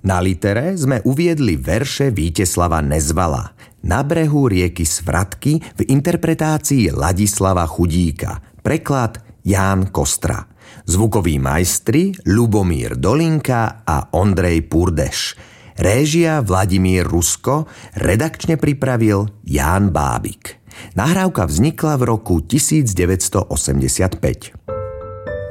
Na litere sme uviedli verše Víteslava Nezvala Na brehu rieky Svratky v interpretácii Ladislava Chudíka. Preklad Ján Kostra. Zvukoví majstri Ľubomír Dolinka a Ondrej Purdeš. Réžia Vladimír Rusko, redakčne pripravil Ján Bábik. Nahrávka vznikla v roku 1985.